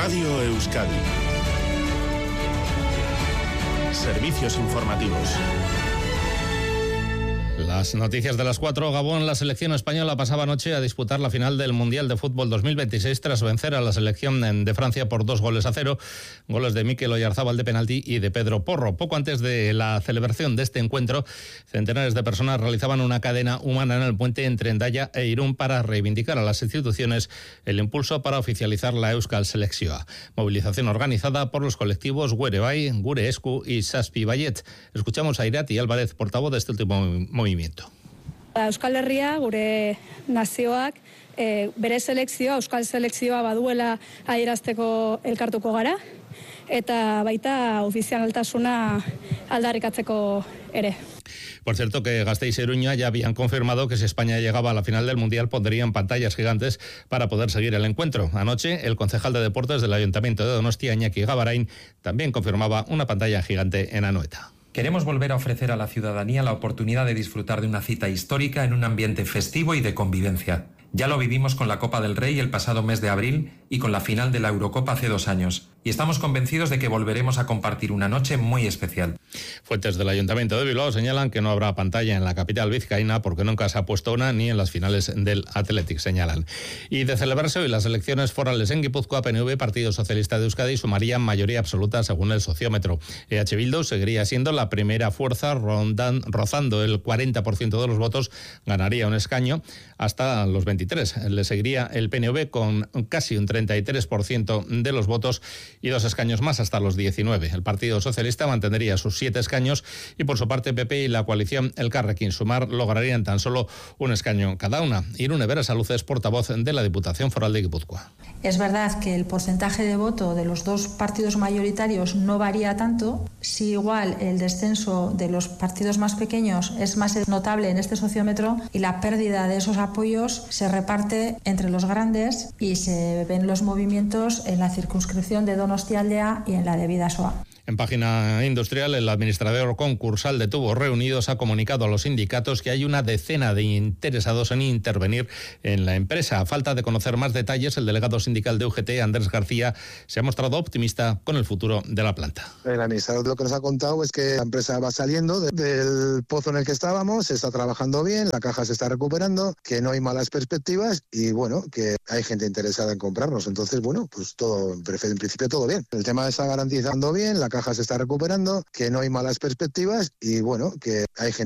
Radio Euskadi. Servicios informativos. Las noticias de las 4. Gabón, la selección española pasaba anoche a disputar la final del Mundial de Fútbol 2026 tras vencer a la selección de Francia por 2-0, goles de Mikel Oyarzábal de penalti y de Pedro Porro. Poco antes de la celebración de este encuentro, centenares de personas realizaban una cadena humana en el puente entre Hendaya e Irún para reivindicar a las instituciones el impulso para oficializar la Euskal Selekzioa. Movilización organizada por los colectivos Gure Bai, Gure Esku y Zazpi Baiet. Escuchamos a Irati Álvarez, portavoz de este último movimiento. Euskal Herria, gure nazioak, bere selekzioa, Euskal Selekzioa baduela adierazteko elkartuko gara, eta baita ofizialtasuna aldarrikatzeko ere. Por cierto, que Gasteiz y Iruña ya habían confirmado que si España llegaba a la final del Mundial pondrían pantallas gigantes para poder seguir el encuentro. Anoche, el concejal de deportes del Ayuntamiento de Donostia, Iñaki Gabarain, también confirmaba una pantalla gigante en Anoeta. Queremos volver a ofrecer a la ciudadanía la oportunidad de disfrutar de una cita histórica en un ambiente festivo y de convivencia. Ya lo vivimos con la Copa del Rey el pasado mes de abril y con la final de la Eurocopa hace 2 años. Y estamos convencidos de que volveremos a compartir una noche muy especial. Fuentes del Ayuntamiento de Bilbao señalan que no habrá pantalla en la capital vizcaína porque nunca se ha puesto una ni en las finales del Athletic, señalan. Y de celebrarse hoy las elecciones forales en Guipúzcoa, PNV, Partido Socialista de Euskadi, sumarían mayoría absoluta según el sociómetro. EH Bildu seguiría siendo la primera fuerza, rozando el 40% de los votos, ganaría un escaño hasta los 23. Le seguiría el PNV con casi un 33% de los votos y 2 escaños más hasta los 19. El Partido Socialista mantendría sus 7 escaños y por su parte PP y la coalición Elkarrekin Sumar lograrían tan solo un escaño cada una. Irune Berasaluces, portavoz de la Diputación Foral de Guipúzcoa. Es verdad que el porcentaje de voto de los 2 partidos mayoritarios no varía tanto. Si igual el descenso de los partidos más pequeños es más notable en este sociómetro y la pérdida de esos apoyos se reparte entre los grandes y se ven los movimientos en la circunscripción de Donostialdea y en la de Bidasoa. En página industrial, el administrador concursal de Tubos Reunidos ha comunicado a los sindicatos que hay una decena de interesados en intervenir en la empresa. A falta de conocer más detalles, el delegado sindical de UGT, Andrés García, se ha mostrado optimista con el futuro de la planta. El administrador lo que nos ha contado es que la empresa va saliendo del pozo en el que estábamos, se está trabajando bien, la caja se está recuperando, que no hay malas perspectivas y bueno, que hay gente interesada en comprarnos. Entonces, bueno, pues todo, en principio todo bien. El tema está garantizando bien, la caja se está recuperando, que no hay malas perspectivas y bueno, que hay gente